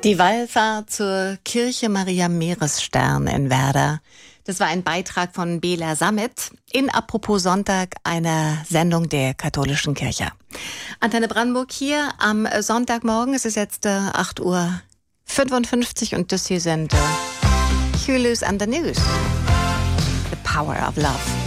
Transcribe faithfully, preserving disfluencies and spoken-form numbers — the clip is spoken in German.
Die Wallfahrt zur Kirche Maria Meeresstern in Werder. Das war ein Beitrag von Bela Sammet in Apropos Sonntag, einer Sendung der katholischen Kirche. Antenne Brandenburg hier am Sonntagmorgen. Es ist jetzt äh, acht Uhr fünfundfünfzig und das hier sind äh, Hulu's and the News. The Power of Love.